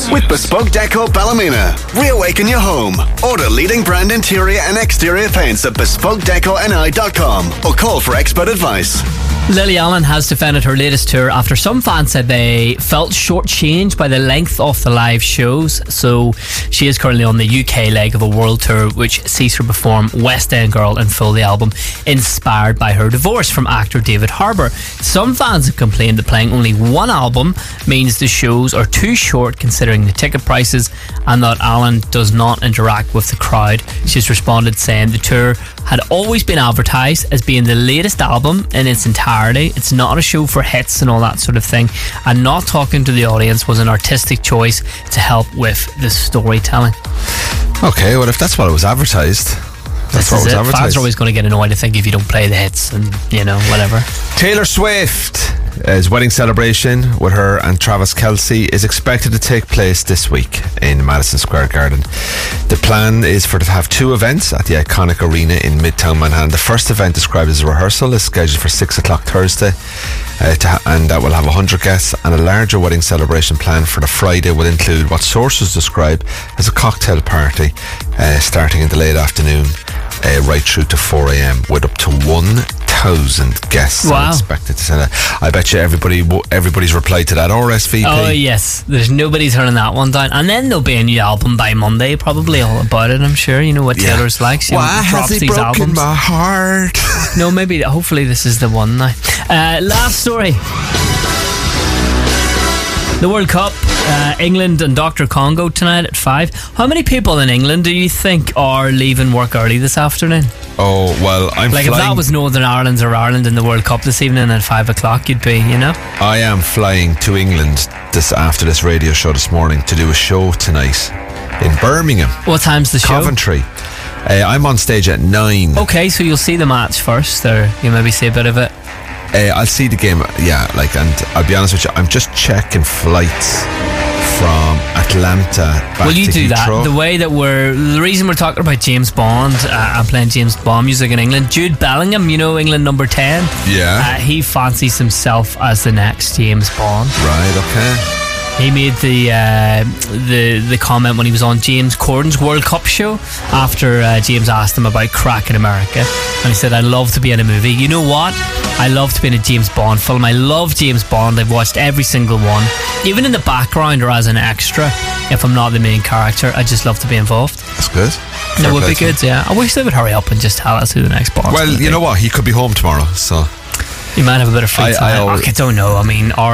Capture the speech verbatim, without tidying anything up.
with Bespoke Deco Ballymena. Reawaken your home. Order leading brand interior and exterior paints at bespoke deco n i dot com or call for expert advice. Lily Allen has defended her latest tour after some fans said they felt shortchanged by the length of the live shows. So she is currently on the U K leg of a world tour which sees her perform West End Girl in full, the album inspired by her divorce from actor David Harbour. Some fans have complained that playing only one album means the shows are too short considering the ticket prices and that Allen does not interact with the crowd. She's responded saying the tour had always been advertised as being the latest album in its entirety. It's not a show for hits and all that sort of thing, and not talking to the audience was an artistic choice to help with the storytelling. Okay, well, if that's what it was advertised, that's this what is was it. advertised. Fans are always going to get annoyed, I think, if you don't play the hits and, you know, whatever. Taylor Swift's wedding celebration with her and Travis Kelce is expected to take place this week in Madison Square Garden. The plan is for to have two events at the iconic arena in Midtown Manhattan. The first event, described as a rehearsal, is scheduled for six o'clock Thursday, uh, to ha- and that will have one hundred guests, and a larger wedding celebration plan for the Friday will include what sources describe as a cocktail party uh, starting in the late afternoon uh, right through to four a.m. with up to one thousand guests. Wow. Expected to send that. I bet you everybody everybody's replied to that R S V P. Oh yes, there's nobody turning that one down. And then there'll be a new album by Monday, probably all about it, I'm sure. You know what Yeah. Taylor's like. She Why drops has he these broken albums. my heart? No, maybe, hopefully this is the one now. Uh, last story. The World Cup, uh, England and Doctor Congo tonight at five. How many people in England do you think are leaving work early this afternoon? Oh, well, I'm Like flying. if that was Northern Ireland or Ireland in the World Cup this evening at five o'clock, you'd be, you know? I am flying to England this after this radio show this morning to do a show tonight in Birmingham. What time's the show? Coventry. Uh, I'm on stage at nine. Okay, so you'll see the match first, or you maybe see a bit of it. Uh, I'll see the game, yeah, like, and I'll be honest with you, I'm just checking flights from Atlanta back Will you to do Heathrow. that? The way that we're, the reason we're talking about James Bond uh, and playing James Bond music in England, Jude Bellingham, you know, England number ten. Yeah. Uh, he fancies himself as the next James Bond. Right, okay. He made the uh, the the comment when he was on James Corden's World Cup show after uh, James asked him about crack in America, and he said, "I'd love to be in a movie. You know what? I love to be in a James Bond film. I love James Bond. I've watched every single one, even in the background or as an extra. If I'm not the main character, I just love to be involved." That's good. That would be play to him. good. Yeah, I wish they would hurry up and just tell us who the next Bond. Well, you know what? He could be home tomorrow, so you might have a bit of free I- I time. al- I don't know. I mean, our